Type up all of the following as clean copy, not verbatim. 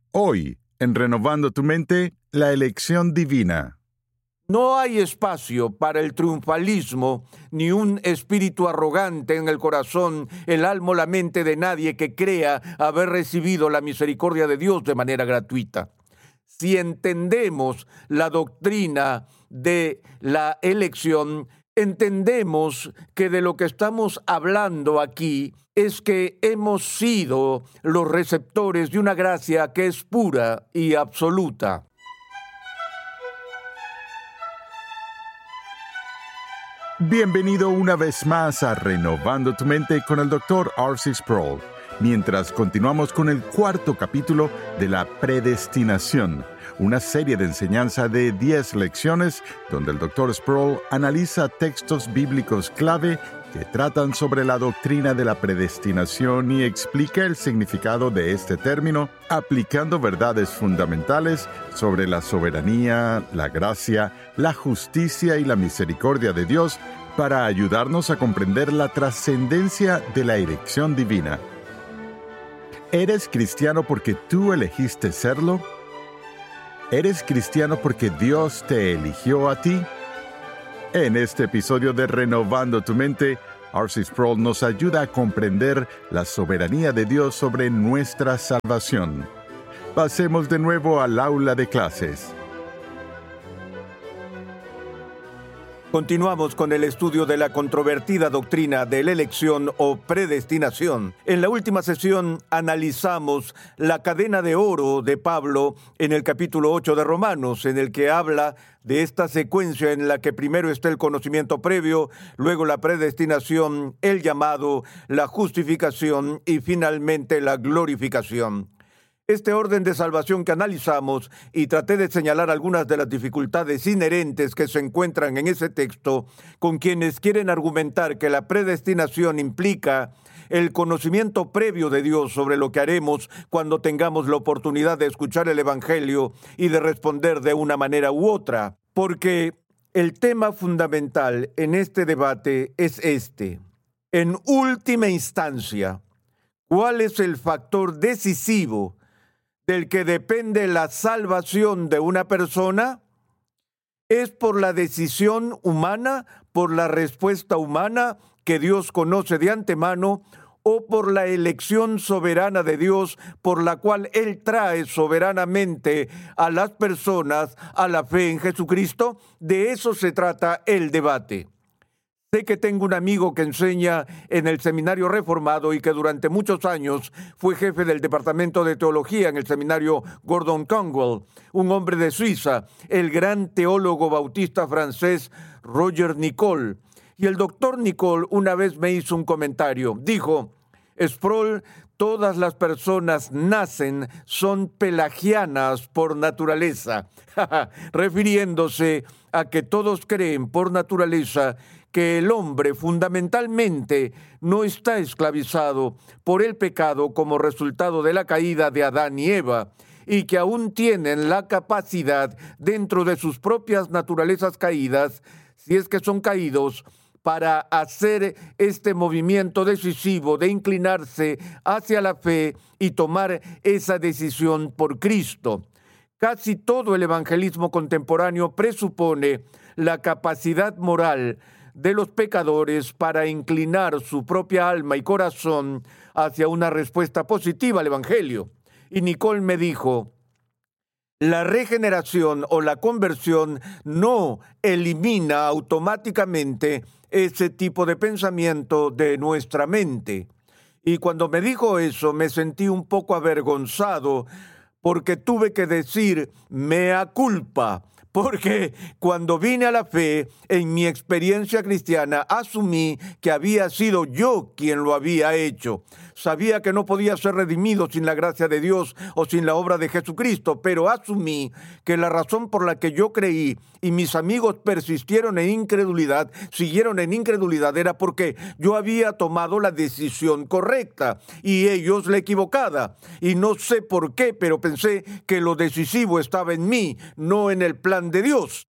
Hoy, en Renovando tu Mente, la elección divina. No hay espacio para el triunfalismo ni un espíritu arrogante en el corazón, el alma o la mente de nadie que crea haber recibido la misericordia de Dios de manera gratuita. Si entendemos la doctrina de la elección, entendemos que de lo que estamos hablando aquí es que hemos sido los receptores de una gracia que es pura y absoluta. Bienvenido una vez más a Renovando tu Mente con el Dr. R.C. Sproul, mientras continuamos con el cuarto capítulo de la predestinación, una serie de enseñanza de 10 lecciones donde el Dr. Sproul analiza textos bíblicos clave que tratan sobre la doctrina de la predestinación y explica el significado de este término, aplicando verdades fundamentales sobre la soberanía, la gracia, la justicia y la misericordia de Dios para ayudarnos a comprender la trascendencia de la elección divina. ¿Eres cristiano porque tú elegiste serlo? ¿Eres cristiano porque Dios te eligió a ti? En este episodio de Renovando tu Mente, R.C. Sproul nos ayuda a comprender la soberanía de Dios sobre nuestra salvación. Pasemos de nuevo al aula de clases. Continuamos con el estudio de la controvertida doctrina de la elección o predestinación. En la última sesión analizamos la cadena de oro de Pablo en el capítulo 8 de Romanos, en el que habla de esta secuencia en la que primero está el conocimiento previo, luego la predestinación, el llamado, la justificación y finalmente la glorificación. Este orden de salvación que analizamos, y traté de señalar algunas de las dificultades inherentes que se encuentran en ese texto, con quienes quieren argumentar que la predestinación implica el conocimiento previo de Dios sobre lo que haremos cuando tengamos la oportunidad de escuchar el Evangelio y de responder de una manera u otra, porque el tema fundamental en este debate es este. En última instancia, ¿cuál es el factor decisivo del que depende la salvación de una persona? ¿Es por la decisión humana, por la respuesta humana que Dios conoce de antemano, o por la elección soberana de Dios por la cual Él trae soberanamente a las personas a la fe en Jesucristo? De eso se trata el debate. Sé que tengo un amigo que enseña en el Seminario Reformado y que durante muchos años fue jefe del Departamento de Teología en el Seminario Gordon Conwell, un hombre de Suiza, el gran teólogo bautista francés Roger Nicole. Y el doctor Nicole una vez me hizo un comentario. Dijo: Sproul, todas las personas son pelagianas por naturaleza, refiriéndose a que todos creen por naturaleza que el hombre fundamentalmente no está esclavizado por el pecado como resultado de la caída de Adán y Eva, y que aún tienen la capacidad dentro de sus propias naturalezas caídas, si es que son caídos, para hacer este movimiento decisivo de inclinarse hacia la fe y tomar esa decisión por Cristo. Casi todo el evangelismo contemporáneo presupone la capacidad moral de los pecadores para inclinar su propia alma y corazón hacia una respuesta positiva al Evangelio. Y Nicole me dijo: la regeneración o la conversión no elimina automáticamente ese tipo de pensamiento de nuestra mente. Y cuando me dijo eso, me sentí un poco avergonzado porque tuve que decir mea culpa. Porque cuando vine a la fe, en mi experiencia cristiana, asumí que había sido yo quien lo había hecho. Sabía que no podía ser redimido sin la gracia de Dios o sin la obra de Jesucristo, pero asumí que la razón por la que yo creí y mis amigos persistieron en incredulidad, siguieron en incredulidad, era porque yo había tomado la decisión correcta y ellos la equivocada. Y no sé por qué, pero pensé que lo decisivo estaba en mí, no en el plan de Dios.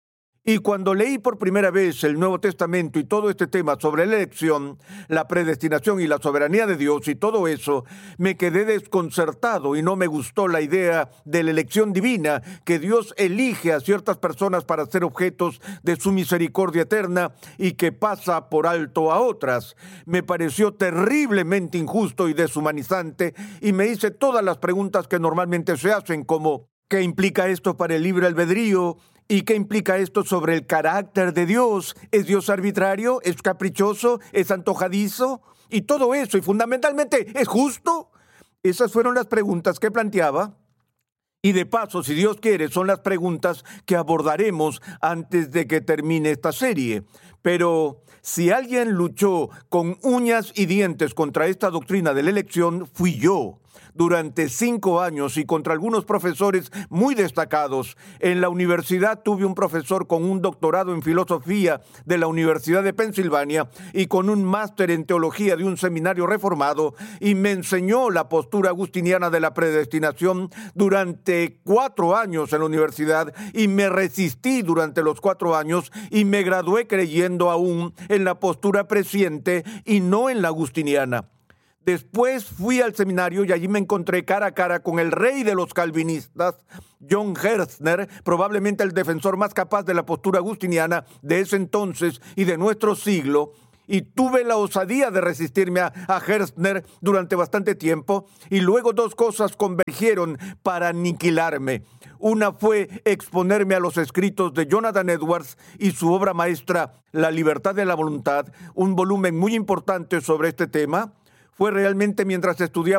Y cuando leí por primera vez el Nuevo Testamento y todo este tema sobre la elección, la predestinación y la soberanía de Dios y todo eso, me quedé desconcertado y no me gustó la idea de la elección divina, que Dios elige a ciertas personas para ser objetos de su misericordia eterna y que pasa por alto a otras. Me pareció terriblemente injusto y deshumanizante y me hice todas las preguntas que normalmente se hacen, como ¿qué implica esto para el libre albedrío? ¿Y qué implica esto sobre el carácter de Dios? ¿Es Dios arbitrario? ¿Es caprichoso? ¿Es antojadizo? Y todo eso, y fundamentalmente, ¿es justo? Esas fueron las preguntas que planteaba. Y de paso, si Dios quiere, son las preguntas que abordaremos antes de que termine esta serie. Pero si alguien luchó con uñas y dientes contra esta doctrina de la elección, fui yo. Durante 5 años y contra algunos profesores muy destacados. En la universidad tuve un profesor con un doctorado en filosofía de la Universidad de Pensilvania y con un máster en teología de un seminario reformado, y me enseñó la postura agustiniana de la predestinación durante 4 años en la universidad, y me resistí durante los 4 años y me gradué creyendo aún en la postura presciente y no en la agustiniana. Después fui al seminario y allí me encontré cara a cara con el rey de los calvinistas, John Herzner, probablemente el defensor más capaz de la postura agustiniana de ese entonces y de nuestro siglo, y tuve la osadía de resistirme a Herzner durante bastante tiempo, y luego 2 cosas convergieron para aniquilarme. Una fue exponerme a los escritos de Jonathan Edwards y su obra maestra, La libertad de la voluntad, un volumen muy importante sobre este tema. Fue realmente mientras estudiaba